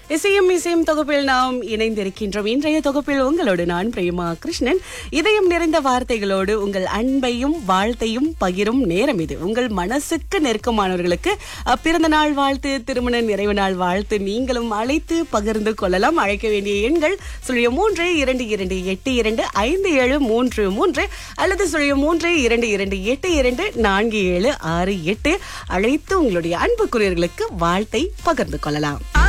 இசையும் தொகுப்பில் நாம் இணைந்திருக்கின்றோம். இன்றைய தொகுப்பில் உங்களோடு நான் பிரேமா கிருஷ்ணன். இதயம் நிறைந்த வார்த்தைகளோடு உங்கள் அன்பையும் வாழ்த்தையும் பகிரும் நேரம் இது. உங்கள் மனசுக்கு நெருக்கமானவர்களுக்கு பிறந்த நாள் வாழ்த்து, திருமண நிறைவு நாள் வாழ்த்து நீங்களும் அழைத்து பகிர்ந்து கொள்ளலாம். அழைக்க வேண்டிய எண்கள் 0322825733 அல்லது 032282474768. அழைத்து உங்களுடைய அன்புக்குரியவர்களுக்கு வாழ்த்தை பகிர்ந்து கொள்ளலாம்.